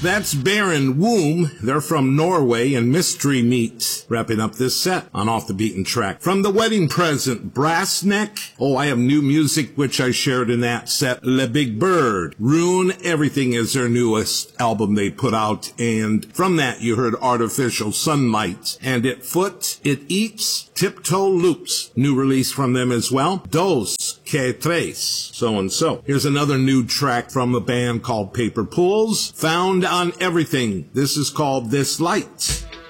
That's Baron Womb. They're from Norway, and Mystery Meat, wrapping up this set on Off the Beaten Track. From The Wedding Present, Brass Neck. Oh, I have new music, which I shared in that set. Le Big Bird. Rune Everything is their newest album they put out, and from that you heard Artificial Sunlight. And at Foot, It Eats, Tiptoe Loops. New release from them as well. Dos, Que Tres. So and so. Here's another new track from a band called Paper Pools. Found on Everything. This is called This Light.